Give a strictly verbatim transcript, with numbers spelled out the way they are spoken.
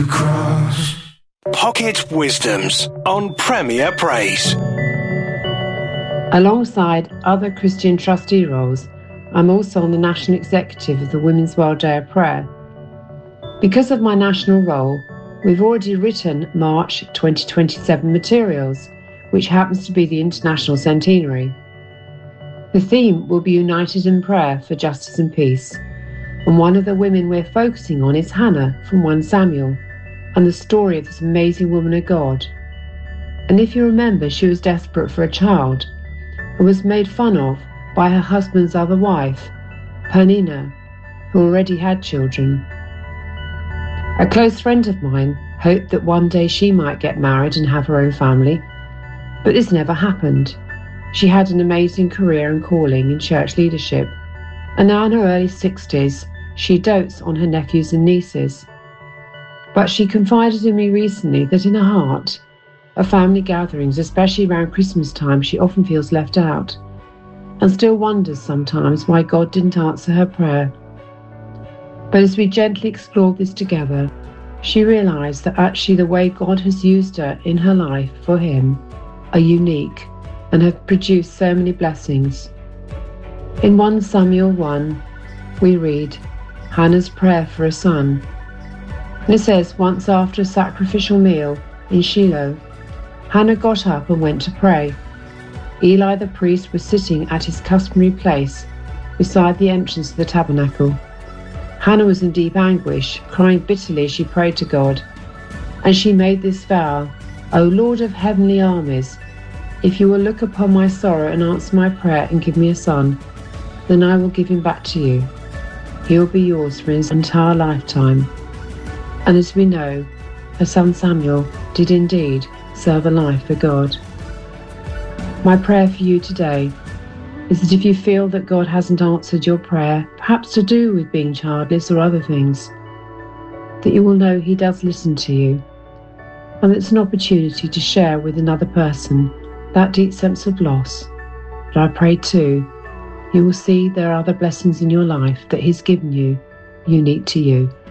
the cross. Pocket Wisdoms on Premier Praise. Alongside other Christian trustee roles, I'm also on the National Executive of the Women's World Day of Prayer. Because of my national role, we've already written March twenty twenty-seven materials, which happens to be the International Centenary. The theme will be United in Prayer for Justice and Peace, and one of the women we're focusing on is Hannah from First Samuel, and the story of this amazing woman of God. And if you remember, she was desperate for a child and was made fun of by her husband's other wife, Peninnah, who already had children. A close friend of mine hoped that one day she might get married and have her own family, but this never happened. She had an amazing career and calling in church leadership, and now in her early sixties, she dotes on her nephews and nieces. But she confided in me recently that in her heart, at family gatherings, especially around Christmas time, she often feels left out, and still wonders sometimes why God didn't answer her prayer. But as we gently explored this together, she realised that actually the way God has used her in her life for Him are unique and have produced so many blessings. In First Samuel one, we read Hannah's prayer for a son. And it says, once after a sacrificial meal in Shiloh, Hannah got up and went to pray. Eli the priest was sitting at his customary place beside the entrance to the tabernacle. Hannah was in deep anguish, crying bitterly as she prayed to God. And she made this vow, O Lord of heavenly armies, if you will look upon my sorrow and answer my prayer and give me a son, then I will give him back to you. He will be yours for his entire lifetime. And as we know, her son Samuel did indeed serve a life for God. My prayer for you today is that if you feel that God hasn't answered your prayer, perhaps to do with being childless or other things, that you will know He does listen to you, and it's an opportunity to share with another person that deep sense of loss. But I pray too, you will see there are other blessings in your life that He's given you, unique to you.